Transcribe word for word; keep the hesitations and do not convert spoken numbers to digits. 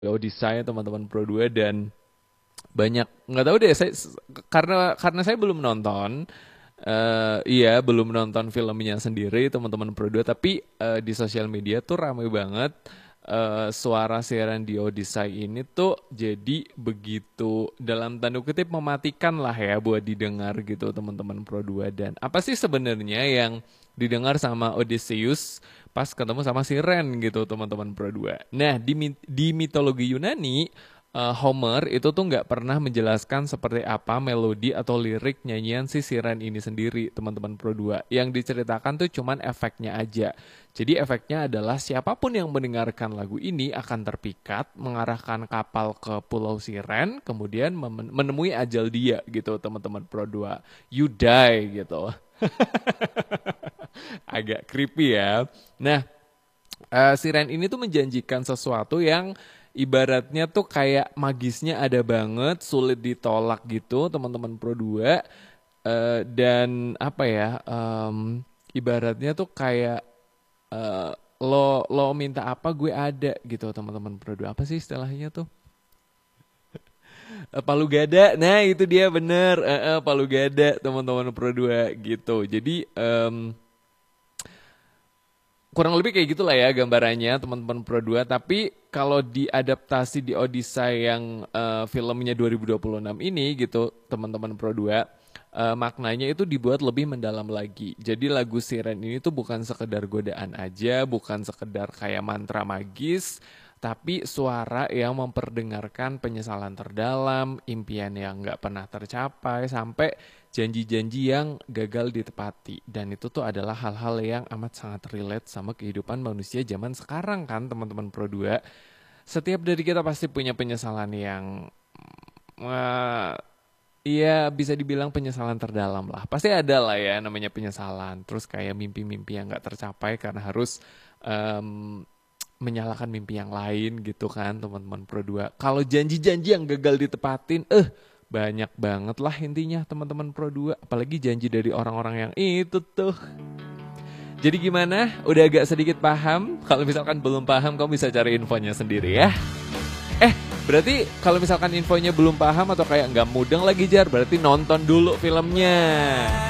Odyssey teman-teman Pro dua dan banyak nggak tahu deh saya karena karena saya belum nonton eh iya belum nonton filmnya sendiri teman-teman Pro dua tapi eh, di sosial media tuh ramai banget eh, suara siaran di Odyssey ini tuh jadi begitu dalam tanda kutip mematikan lah ya buat didengar gitu teman-teman Pro dua dan apa sih sebenarnya yang didengar sama Odysseus pas ketemu sama Siren gitu teman-teman Pro dua. Nah di mi- di mitologi Yunani eh, Homer itu tuh nggak pernah menjelaskan seperti apa melodi atau lirik nyanyian si Siren ini sendiri, teman-teman Pro dua. Yang diceritakan tuh cuman efeknya aja. Jadi efeknya adalah siapapun yang mendengarkan lagu ini akan terpikat, mengarahkan kapal ke Pulau Siren, kemudian mem- menemui ajal dia gitu, teman-teman Pro dua. You die gitu. Agak creepy ya. Nah, eh, Siren ini tuh menjanjikan sesuatu yang ibaratnya tuh kayak magisnya ada banget, sulit ditolak gitu, teman-teman Pro dua. Eh, dan apa ya, em, ibaratnya tuh kayak eh, lo lo minta apa gue ada gitu, teman-teman Pro dua. Apa sih istilahnya tuh? Eh, Palu Gada. Nah, itu dia bener. Eh, eh, Palu Gada, teman-teman Pro dua gitu. Jadi em, kurang lebih kayak gitulah ya gambarannya teman-teman Pro dua. Tapi kalau diadaptasi di Odyssey yang eh, filmnya dua ribu dua puluh enam ini gitu teman-teman Pro dua, eh, maknanya itu dibuat lebih mendalam lagi. Jadi lagu Siren ini tuh bukan sekedar godaan aja, bukan sekedar kayak mantra magis, tapi suara yang memperdengarkan penyesalan terdalam, impian yang nggak pernah tercapai, sampai janji-janji yang gagal ditepati. Dan itu tuh adalah hal-hal yang amat sangat relate sama kehidupan manusia zaman sekarang kan teman-teman Pro dua. Setiap dari kita pasti punya penyesalan yang eh, iya bisa dibilang penyesalan terdalam lah. Pasti ada lah ya namanya penyesalan. Terus kayak mimpi-mimpi yang nggak tercapai karena harus em, menyalahkan mimpi yang lain gitu kan teman-teman Pro dua. Kalau janji-janji yang gagal ditepatin, eh banyak banget lah intinya teman-teman Pro dua. Apalagi janji dari orang-orang yang itu tuh. Jadi gimana? Udah agak sedikit paham? Kalau misalkan belum paham, kamu bisa cari infonya sendiri ya. Eh, berarti kalau misalkan infonya belum paham atau kayak nggak mudeng lagi Jar, berarti nonton dulu filmnya.